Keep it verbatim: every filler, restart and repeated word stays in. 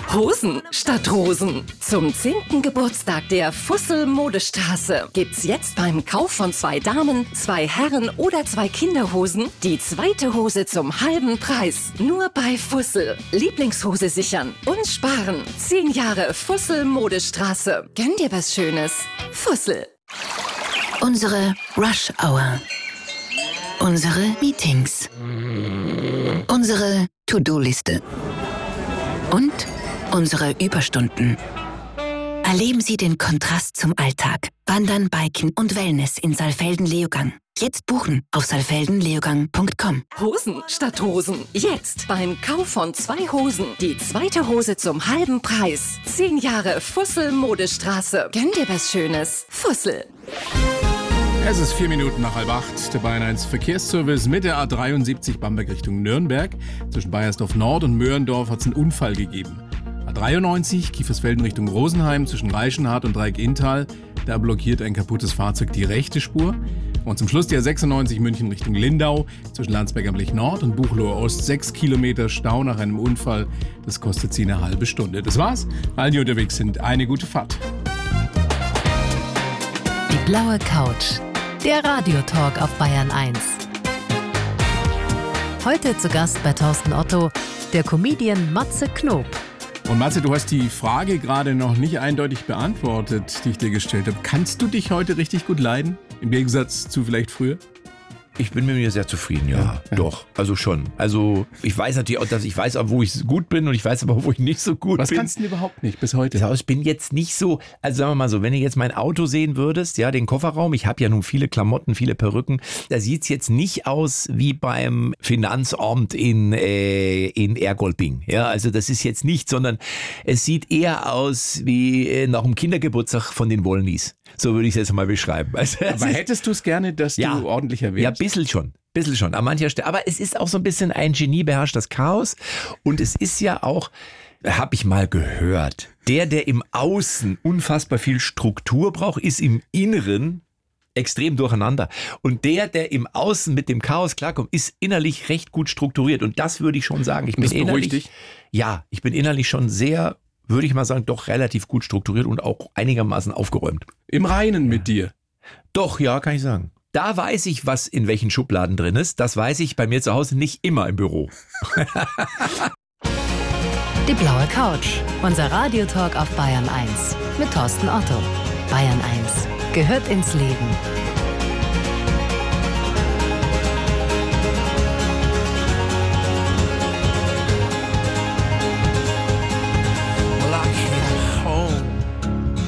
Hosen statt Rosen. Zum zehnten Geburtstag der Fussel Modestraße gibt's jetzt beim Kauf von zwei Damen, zwei Herren oder zwei Kinderhosen die zweite Hose zum halben Preis. Nur bei Fussel. Lieblingshose sichern und sparen. Zehn Jahre Fussel Modestraße. Gönn dir was Schönes. Fussel. Unsere Rush Hour. Unsere Meetings. Unsere To-Do-Liste. Und unsere Überstunden. Erleben Sie den Kontrast zum Alltag. Wandern, Biken und Wellness in Saalfelden-Leogang. Jetzt buchen auf saalfelden leogang punkt com. Hosen statt Hosen. Jetzt beim Kauf von zwei Hosen die zweite Hose zum halben Preis. Zehn Jahre Fussel Modestraße. Gönn dir was Schönes. Fussel. Es ist vier Minuten nach halb acht. Der Bayern eins Verkehrsservice mit der A dreiundsiebzig Bamberg Richtung Nürnberg. Zwischen Baiersdorf Nord und Möhrendorf hat es einen Unfall gegeben. A dreiundneunzig Kiefersfelden Richtung Rosenheim zwischen Reichenhardt und Dreieck-Inntal. Da blockiert ein kaputtes Fahrzeug die rechte Spur. Und zum Schluss die A sechsundneunzig München Richtung Lindau zwischen Landsberg am Lech Nord und Buchloe Ost. Sechs Kilometer Stau nach einem Unfall. Das kostet sie eine halbe Stunde. Das war's. Allen, die unterwegs sind, eine gute Fahrt. Die blaue Couch. Der Radiotalk auf Bayern eins. Heute zu Gast bei Thorsten Otto, der Comedian Matze Knob. Und Matze, du hast die Frage gerade noch nicht eindeutig beantwortet, die ich dir gestellt habe. Kannst du dich heute richtig gut leiden? Im Gegensatz zu vielleicht früher? Ich bin mit mir sehr zufrieden, ja. ja, ja. Doch, also schon. Also ich weiß natürlich auch, dass ich weiß, wo ich gut bin und ich weiß aber auch, wo ich nicht so gut Was bin. Was kannst du denn überhaupt nicht bis heute? Ich bin jetzt nicht so, also sagen wir mal so, wenn du jetzt mein Auto sehen würdest, ja, den Kofferraum, ich habe ja nun viele Klamotten, viele Perücken, da sieht es jetzt nicht aus wie beim Finanzamt in, äh, in Ergolping. Ja, also das ist jetzt nicht, sondern es sieht eher aus wie äh, nach dem Kindergeburtstag von den Wollnies. So würde ich es jetzt mal beschreiben. Also, aber hättest du es gerne, dass ja, du ordentlicher wärst? Ja, ein bisschen schon. Bisschen schon, an mancher Stelle. Aber es ist auch so ein bisschen ein Genie beherrscht das Chaos. Und es ist ja auch, habe ich mal gehört, der, der im Außen unfassbar viel Struktur braucht, ist im Inneren extrem durcheinander. Und der, der im Außen mit dem Chaos klarkommt, ist innerlich recht gut strukturiert. Und das würde ich schon sagen. Ich bin das innerlich, beruhigt dich? Ja, ich bin innerlich schon sehr, würde ich mal sagen, doch relativ gut strukturiert und auch einigermaßen aufgeräumt. Im Reinen mit dir? Doch, ja, kann ich sagen. Da weiß ich, was in welchen Schubladen drin ist. Das weiß ich bei mir zu Hause nicht immer im Büro. Die blaue Couch. Unser Radiotalk auf Bayern eins. Mit Thorsten Otto. Bayern eins gehört ins Leben.